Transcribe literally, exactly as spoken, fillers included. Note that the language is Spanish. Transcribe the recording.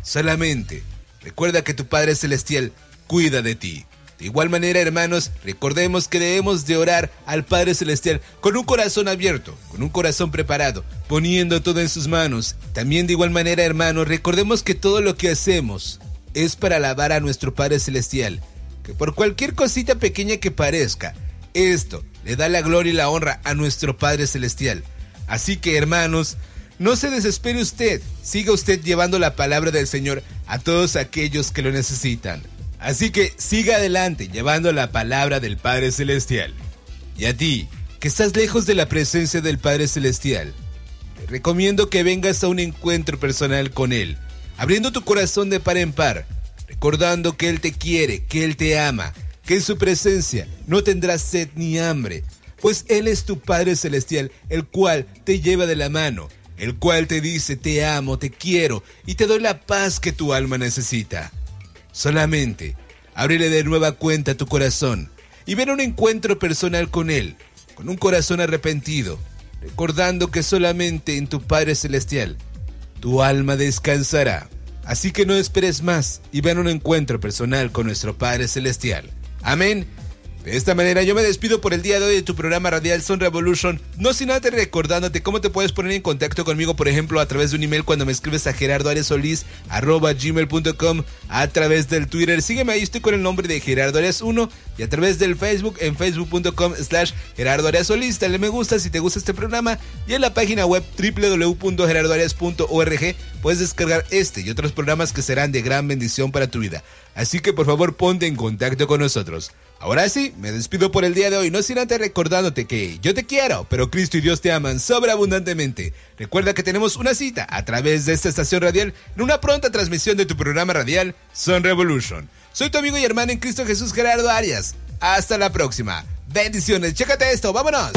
Solamente recuerda que tu Padre Celestial cuida de ti. De igual manera, hermanos, recordemos que debemos de orar al Padre Celestial con un corazón abierto, con un corazón preparado, poniendo todo en sus manos. También de igual manera, hermanos, recordemos que todo lo que hacemos es para alabar a nuestro Padre Celestial, que por cualquier cosita pequeña que parezca, esto le da la gloria y la honra a nuestro Padre Celestial. Así que, hermanos, no se desespere usted, siga usted llevando la palabra del Señor a todos aquellos que lo necesitan. Así que siga adelante llevando la palabra del Padre Celestial. Y a ti, que estás lejos de la presencia del Padre Celestial, te recomiendo que vengas a un encuentro personal con Él, abriendo tu corazón de par en par, recordando que Él te quiere, que Él te ama, que en su presencia no tendrás sed ni hambre, pues Él es tu Padre Celestial, el cual te lleva de la mano, el cual te dice: te amo, te quiero y te doy la paz que tu alma necesita. Solamente ábrele de nueva cuenta tu corazón y ven a un encuentro personal con Él, con un corazón arrepentido, recordando que solamente en tu Padre Celestial tu alma descansará. Así que no esperes más y ven a un encuentro personal con nuestro Padre Celestial. Amén. De esta manera yo me despido por el día de hoy de tu programa radial Son Revolution, no sin antes recordándote cómo te puedes poner en contacto conmigo, por ejemplo, a través de un email cuando me escribes a gerardo arias solís arroba gmail punto com, a través del Twitter, sígueme ahí, estoy con el nombre de Gerardo Arias uno, y a través del Facebook en facebook punto com slash Gerardo Arias Solís, dale me gusta si te gusta este programa, y en la página web doble u doble u doble u punto gerardo arias punto org puedes descargar este y otros programas que serán de gran bendición para tu vida. Así que por favor ponte en contacto con nosotros. Ahora sí, me despido por el día de hoy, no sin antes recordándote que yo te quiero, pero Cristo y Dios te aman sobreabundantemente. Recuerda que tenemos una cita a través de esta estación radial en una pronta transmisión de tu programa radial Son Revolution. Soy tu amigo y hermano en Cristo Jesús, Gerardo Arias. Hasta la próxima. Bendiciones, chécate esto, vámonos.